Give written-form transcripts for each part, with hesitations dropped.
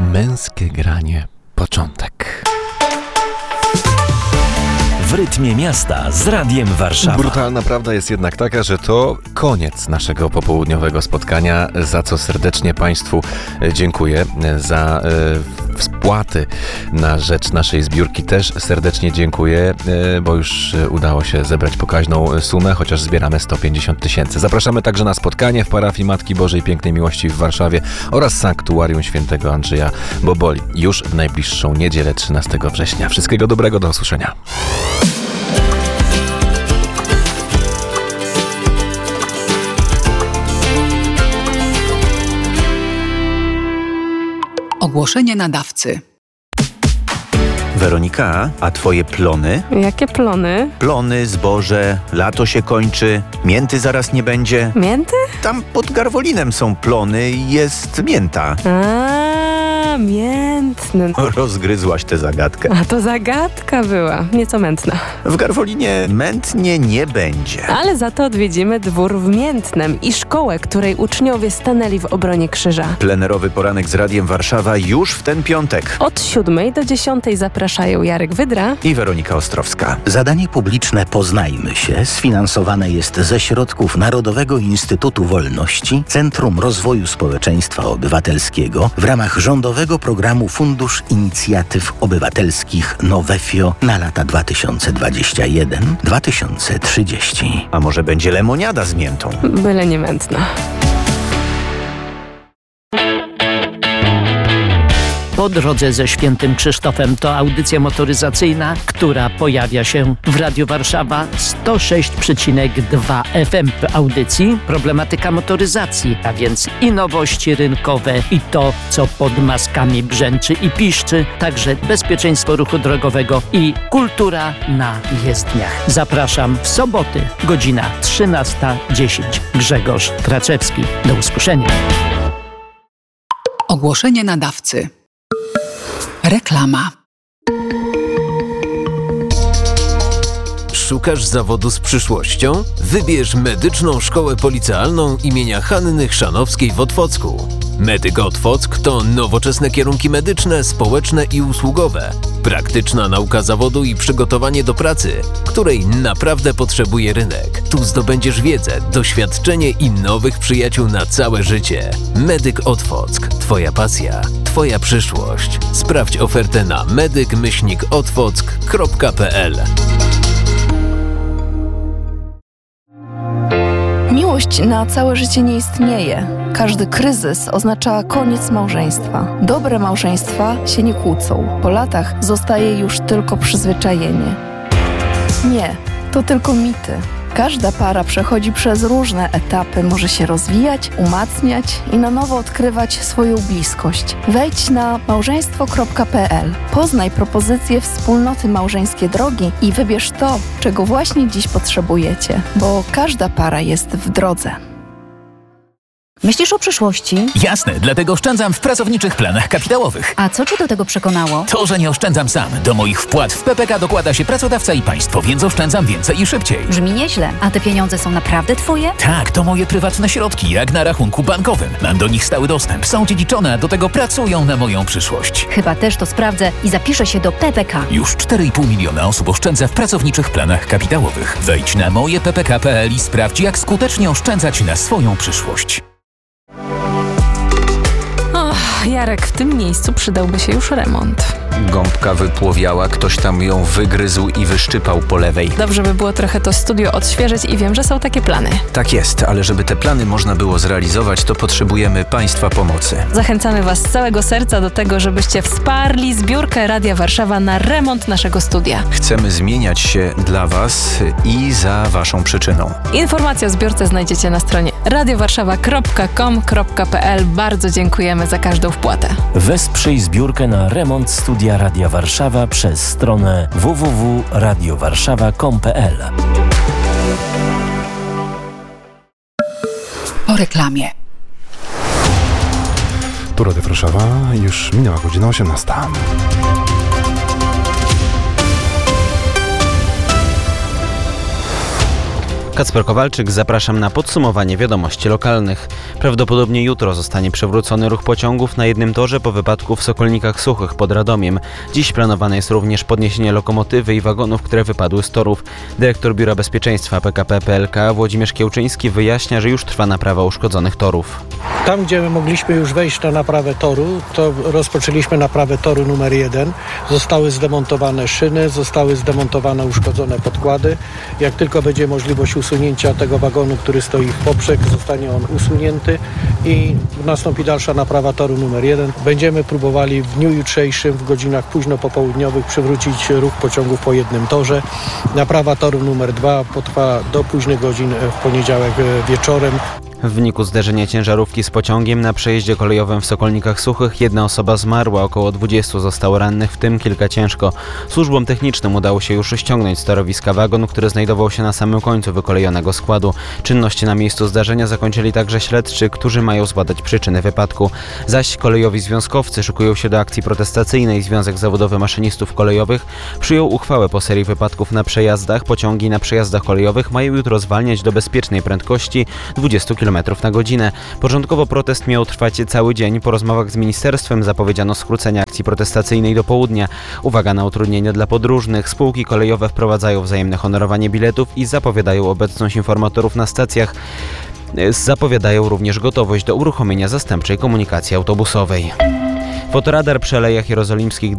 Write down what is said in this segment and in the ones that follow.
Męskie granie. Początek. W rytmie miasta z Radiem Warszawa. Brutalna prawda jest jednak taka, że to koniec naszego popołudniowego spotkania, za co serdecznie Państwu dziękuję. Za wpłaty na rzecz naszej zbiórki też serdecznie dziękuję, bo już udało się zebrać pokaźną sumę, chociaż zbieramy 150 000. Zapraszamy także na spotkanie w parafii Matki Bożej Pięknej Miłości w Warszawie oraz Sanktuarium Świętego Andrzeja Boboli już w najbliższą niedzielę 13 września. Wszystkiego dobrego, do usłyszenia. Ogłoszenie nadawcy. Weronika, a twoje plony? Jakie plony? Plony, zboże, lato się kończy, mięty zaraz nie będzie. Mięty? Tam pod Garwolinem są plony i jest mięta. Miętny. Rozgryzłaś tę zagadkę. A to zagadka była, nieco mętna. W Garwolinie mętnie nie będzie. Ale za to odwiedzimy dwór w Miętnem i szkołę, której uczniowie stanęli w obronie krzyża. Plenerowy poranek z Radiem Warszawa już w ten piątek. Od 7 do 10 zapraszają Jarek Wydra I Weronika Ostrowska. Zadanie publiczne Poznajmy się sfinansowane jest ze środków Narodowego Instytutu Wolności, Centrum Rozwoju Społeczeństwa Obywatelskiego w ramach rządowego programu Fundusz Inicjatyw Obywatelskich Nowefio na lata 2021-2030. A może będzie lemoniada z miętą? byle nie mętna. Po drodze ze Świętym Krzysztofem to audycja motoryzacyjna, która pojawia się w Radiu Warszawa 106,2 FM. W audycji problematyka motoryzacji, a więc i nowości rynkowe, i to, co pod maskami brzęczy i piszczy, także bezpieczeństwo ruchu drogowego i kultura na jezdniach. Zapraszam w soboty, godzina 13:10. Grzegorz Kraczewski. Do usłyszenia. Ogłoszenie nadawcy. Reklama. Szukasz zawodu z przyszłością? Wybierz Medyczną Szkołę Policealną imienia Hanny Chrzanowskiej w Otwocku. Medyk Otwock to nowoczesne kierunki medyczne, społeczne i usługowe. Praktyczna nauka zawodu i przygotowanie do pracy, której naprawdę potrzebuje rynek. Tu zdobędziesz wiedzę, doświadczenie i nowych przyjaciół na całe życie. Medyk Otwock. Twoja pasja, twoja przyszłość. Sprawdź ofertę na medyk-otwock.pl. Miłość na całe życie nie istnieje. Każdy kryzys oznacza koniec małżeństwa. Dobre małżeństwa się nie kłócą. Po latach zostaje już tylko przyzwyczajenie. Nie, to tylko mity. Każda para przechodzi przez różne etapy, może się rozwijać, umacniać i na nowo odkrywać swoją bliskość. Wejdź na małżeństwo.pl, poznaj propozycje wspólnoty Małżeńskie Drogi i wybierz to, czego właśnie dziś potrzebujecie, bo każda para jest w drodze. Myślisz o przyszłości? Jasne, dlatego oszczędzam w pracowniczych planach kapitałowych. A co Cię do tego przekonało? To, że nie oszczędzam sam. Do moich wpłat w PPK dokłada się pracodawca i państwo, więc oszczędzam więcej i szybciej. Brzmi nieźle. A te pieniądze są naprawdę Twoje? Tak, to moje prywatne środki, jak na rachunku bankowym. Mam do nich stały dostęp, są dziedziczone, a do tego pracują na moją przyszłość. Chyba też to sprawdzę i zapiszę się do PPK. Już 4,5 miliona osób oszczędza w pracowniczych planach kapitałowych. Wejdź na mojeppk.pl i sprawdź, jak skutecznie oszczędzać na swoją przyszłość. Jarek, w tym miejscu przydałby się już remont. Gąbka wypłowiała, ktoś tam ją wygryzł i wyszczypał po lewej. Dobrze by było trochę to studio odświeżyć i wiem, że są takie plany. Tak jest, ale żeby te plany można było zrealizować, to potrzebujemy Państwa pomocy. Zachęcamy Was z całego serca do tego, żebyście wsparli zbiórkę Radia Warszawa na remont naszego studia. Chcemy zmieniać się dla Was i za Waszą przyczyną. Informacje o zbiórce znajdziecie na stronie radiowarszawa.com.pl. Bardzo dziękujemy za każdą wpłatę. Wesprzyj zbiórkę na remont studia Radia Warszawa przez stronę www.radiowarszawa.com.pl. Po reklamie. Tu Radio Warszawa, już minęła godzina 18. Kacper Kowalczyk, zapraszam na podsumowanie wiadomości lokalnych. Prawdopodobnie jutro zostanie przywrócony ruch pociągów na jednym torze po wypadku w Sokolnikach Suchych pod Radomiem. Dziś planowane jest również podniesienie lokomotywy i wagonów, które wypadły z torów. Dyrektor Biura Bezpieczeństwa PKP PLK Włodzimierz Kiełczyński wyjaśnia, że już trwa naprawa uszkodzonych torów. Tam, gdzie mogliśmy już wejść na naprawę toru, to rozpoczęliśmy naprawę toru numer 1. Zostały zdemontowane szyny, zostały zdemontowane uszkodzone podkłady. Jak tylko będzie możliwość usunięcia tego wagonu, który stoi w poprzek, zostanie on usunięty i nastąpi dalsza naprawa toru numer 1. Będziemy próbowali w dniu jutrzejszym, w godzinach późno popołudniowych przywrócić ruch pociągów po jednym torze. Naprawa toru numer 2 potrwa do późnych godzin w poniedziałek wieczorem. W wyniku zderzenia ciężarówki z pociągiem na przejeździe kolejowym w Sokolnikach Suchych jedna osoba zmarła, około 20 zostało rannych, w tym kilka ciężko. Służbom technicznym udało się już ściągnąć z torowiska wagon, który znajdował się na samym końcu wykolejonego składu. Czynności na miejscu zdarzenia zakończyli także śledczy, którzy mają zbadać przyczyny wypadku. Zaś kolejowi związkowcy szykują się do akcji protestacyjnej. Związek Zawodowy Maszynistów Kolejowych przyjął uchwałę po serii wypadków na przejazdach. Pociągi na przejazdach kolejowych mają jutro zwalniać do bezpiecznej prędkości 20 km na godzinę. Początkowo protest miał trwać cały dzień. Po rozmowach z ministerstwem zapowiedziano skrócenie akcji protestacyjnej do południa. Uwaga na utrudnienia dla podróżnych. Spółki kolejowe wprowadzają wzajemne honorowanie biletów i zapowiadają obecność informatorów na stacjach. Zapowiadają również gotowość do uruchomienia zastępczej komunikacji autobusowej. Fotoradar przy Alejach Jerozolimskich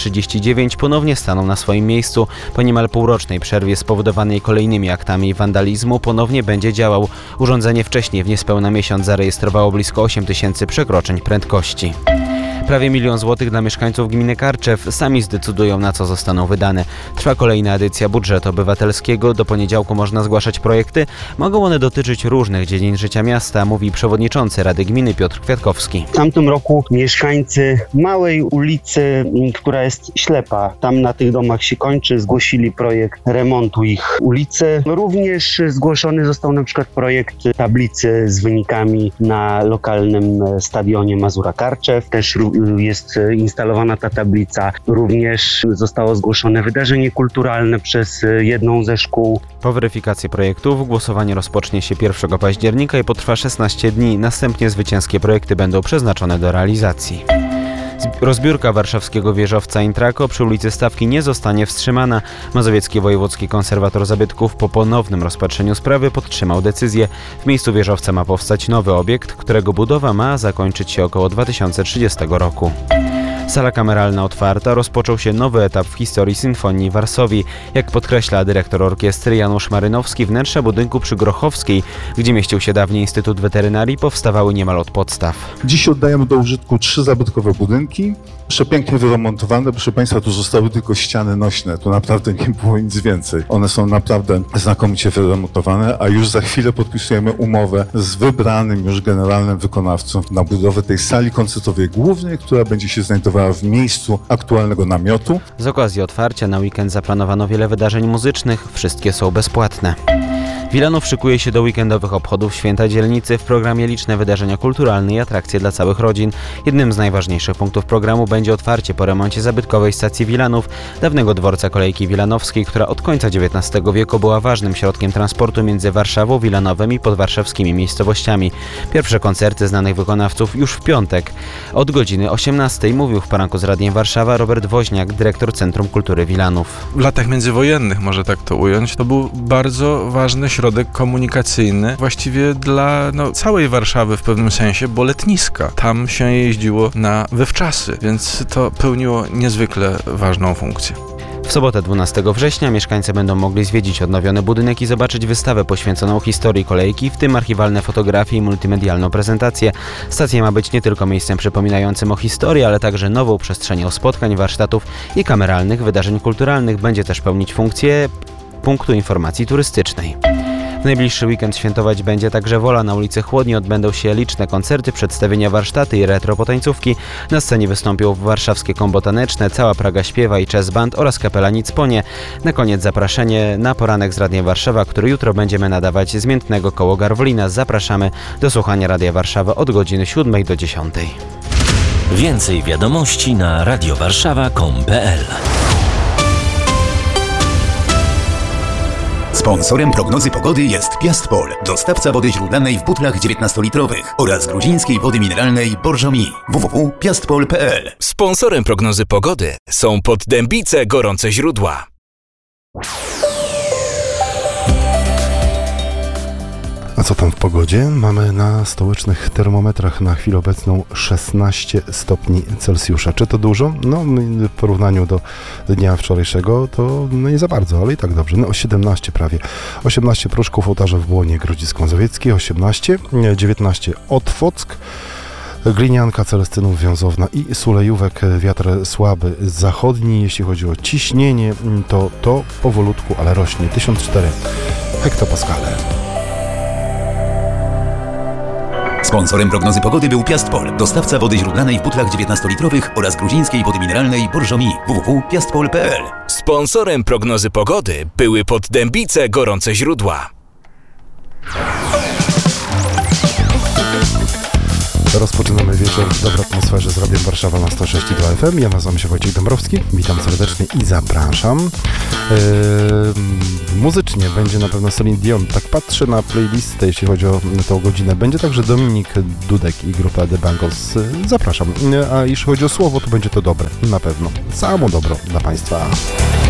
239 ponownie stanął na swoim miejscu. Po niemal półrocznej przerwie spowodowanej kolejnymi aktami wandalizmu ponownie będzie działał. Urządzenie wcześniej w niespełna miesiąc zarejestrowało blisko 8 000 przekroczeń prędkości. Prawie 1 000 000 złotych dla mieszkańców gminy Karczew. Sami zdecydują, na co zostaną wydane. Trwa kolejna edycja budżetu obywatelskiego. Do poniedziałku można zgłaszać projekty. Mogą one dotyczyć różnych dziedzin życia miasta, mówi przewodniczący Rady Gminy Piotr Kwiatkowski. W tamtym roku mieszkańcy małej ulicy, która jest ślepa, tam na tych domach się kończy, zgłosili projekt remontu ich ulicy. Również zgłoszony został na przykład projekt tablicy z wynikami na lokalnym stadionie Mazura Karczew. Też jest instalowana ta tablica. Również zostało zgłoszone wydarzenie kulturalne przez jedną ze szkół. Po weryfikacji projektów głosowanie rozpocznie się 1 października i potrwa 16 dni. Następnie zwycięskie projekty będą przeznaczone do realizacji. Rozbiórka warszawskiego wieżowca Intrako przy ulicy Stawki nie zostanie wstrzymana. Mazowiecki Wojewódzki Konserwator Zabytków po ponownym rozpatrzeniu sprawy podtrzymał decyzję. W miejscu wieżowca ma powstać nowy obiekt, którego budowa ma zakończyć się około 2030 roku. Sala kameralna otwarta, rozpoczął się nowy etap w historii Sinfonii Varsovii. Jak podkreśla dyrektor orkiestry Janusz Marynowski, wnętrza budynku przy Grochowskiej, gdzie mieścił się dawniej Instytut Weterynarii, powstawały niemal od podstaw. Dziś oddajemy do użytku 3 zabytkowe budynki, przepięknie wyremontowane. Proszę Państwa, tu zostały tylko ściany nośne, tu naprawdę nie było nic więcej. One są naprawdę znakomicie wyremontowane, a już za chwilę podpisujemy umowę z wybranym już generalnym wykonawcą na budowę tej sali koncertowej głównej, która będzie się znajdowała w miejscu aktualnego namiotu. Z okazji otwarcia na weekend zaplanowano wiele wydarzeń muzycznych, wszystkie są bezpłatne. Wilanów szykuje się do weekendowych obchodów Święta Dzielnicy. W programie liczne wydarzenia kulturalne i atrakcje dla całych rodzin. Jednym z najważniejszych punktów programu będzie otwarcie po remoncie zabytkowej stacji Wilanów, dawnego dworca kolejki wilanowskiej, która od końca XIX wieku była ważnym środkiem transportu między Warszawą, Wilanowem i podwarszawskimi miejscowościami. Pierwsze koncerty znanych wykonawców już w piątek. Od godziny 18 mówił w poranku z Radiem Warszawa Robert Woźniak, dyrektor Centrum Kultury Wilanów. W latach międzywojennych, może tak to ująć, to był bardzo ważny środek komunikacyjny właściwie dla całej Warszawy w pewnym sensie, bo letniska. Tam się jeździło na wywczasy, więc to pełniło niezwykle ważną funkcję. W sobotę 12 września mieszkańcy będą mogli zwiedzić odnowiony budynek i zobaczyć wystawę poświęconą historii kolejki, w tym archiwalne fotografie i multimedialną prezentację. Stacja ma być nie tylko miejscem przypominającym o historii, ale także nową przestrzenią spotkań, warsztatów i kameralnych wydarzeń kulturalnych. Będzie też pełnić funkcję punktu informacji turystycznej. W najbliższy weekend świętować będzie także Wola. Na ulicy Chłodni odbędą się liczne koncerty, przedstawienia, warsztaty i retro potańcówki. Na scenie wystąpią warszawskie kombo taneczne, Cała Praga śpiewa i Chess Band oraz kapela Nicponie. Na koniec zaproszenie na poranek z Radiem Warszawa, który jutro będziemy nadawać z Miętnego koło Garwolina. Zapraszamy do słuchania Radia Warszawa od godziny 7 do 10. Więcej wiadomości na radiowarszawa.com.pl. Sponsorem prognozy pogody jest Piastpol, dostawca wody źródlanej w butlach 19-litrowych oraz gruzińskiej wody mineralnej Borżomi. www.piastpol.pl. Sponsorem prognozy pogody są Poddębice Gorące Źródła. A co tam w pogodzie? Mamy na stołecznych termometrach na chwilę obecną 16 stopni Celsjusza. Czy to dużo? No, w porównaniu do dnia wczorajszego to no nie za bardzo, ale i tak dobrze. No, 17 prawie. 18 Pruszków, Ołtarza w Błonie, Grodzisk-Mazowiecki, 18, 19 Otwock, Glinianka, Celestynów, Wiązowna i Sulejówek. Wiatr słaby zachodni. Jeśli chodzi o ciśnienie, to powolutku, ale rośnie. 1004 hektopaskale. Sponsorem prognozy pogody był Piastpol, dostawca wody źródlanej w butlach 19-litrowych oraz gruzińskiej wody mineralnej Borżomi. www.piastpol.pl. Sponsorem prognozy pogody były Poddębice Gorące Źródła. Rozpoczynamy wieczór w dobrej atmosferze z Radiem Warszawa na 106,2 FM. Ja nazywam się Wojciech Dąbrowski. Witam serdecznie i zapraszam. Muzycznie będzie na pewno Celine Dion. Tak patrzę na playlistę, jeśli chodzi o tą godzinę. Będzie także Dominik Dudek i grupa The Bangles. Zapraszam. A jeśli chodzi o słowo, to będzie to dobre. Na pewno. Samo dobro dla Państwa.